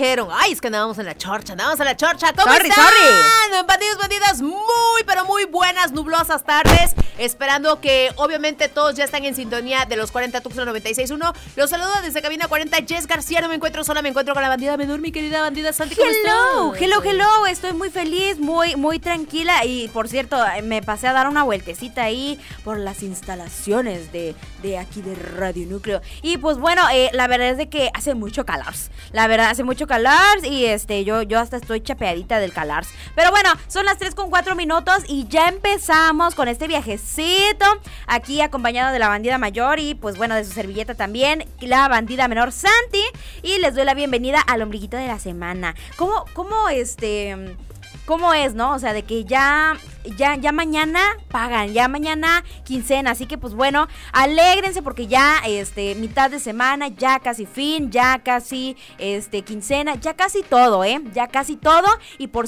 dijeron, ay, es que andábamos en la chorcha. ¿Cómo Sorry. están? Bandidos, muy, pero muy buenas, nublosas tardes. Esperando que, obviamente, todos ya están en sintonía de los 40 Tuxtla 96.1. Los saludo desde Cabina 40, Jess García. No me encuentro sola, me encuentro con la bandida menor, mi querida bandida Santi. ¿Cómo estás? Hello. Estoy muy feliz, muy tranquila. Y, por cierto, me pasé a dar una vueltecita ahí por las instalaciones de aquí de Radio Núcleo. Y, pues, bueno, la verdad es de que hace mucho calor. La verdad, hace mucho calor y yo hasta estoy chapeadita del calor. Pero bueno, son las 3:04 y ya empezamos con este viajecito aquí acompañado de la bandida mayor y pues bueno, de su servilleta también, la bandida menor Santi, y les doy la bienvenida al ombliguito de la semana. ¿Cómo es, no? O sea, de que ya mañana pagan, ya mañana quincena, así que pues bueno, alégrense porque ya mitad de semana, ya casi fin, ya casi quincena, ya casi todo, ya casi todo. Y por